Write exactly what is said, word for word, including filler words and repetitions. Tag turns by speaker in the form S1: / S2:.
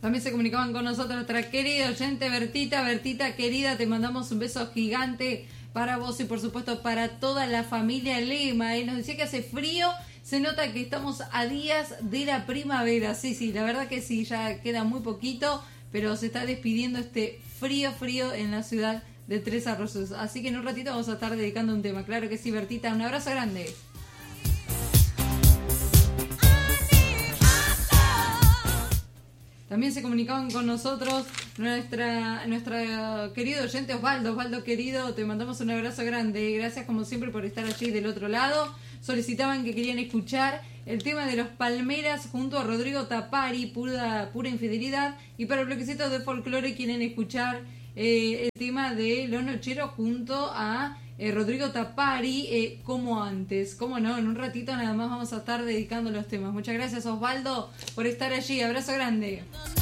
S1: También se comunicaban con nosotros nuestra querida oyente Bertita. Bertita, querida, te mandamos un beso gigante para vos y por supuesto para toda la familia Lema. ¿eh? Nos decía que hace frío, se nota que estamos a días de la primavera. Sí, sí, la verdad que sí, ya queda muy poquito, pero se está despidiendo este frío, frío en la ciudad de Tres Arroyos. Así que en un ratito vamos a estar dedicando un tema. Claro que sí, Bertita, un abrazo grande. También se comunicaban con nosotros nuestra nuestra querido oyente Osvaldo. Osvaldo querido, te mandamos un abrazo grande. Gracias como siempre por estar allí del otro lado. Solicitaban que querían escuchar el tema de los Palmeras junto a Rodrigo Tapari, pura, pura infidelidad. Y para el bloquecito de folclore quieren escuchar eh, el tema de Los Nocheros junto a eh, Rodrigo Tapari, eh, como antes. Como no, en un ratito nada más vamos a estar dedicando los temas. Muchas gracias Osvaldo por estar allí. Abrazo grande.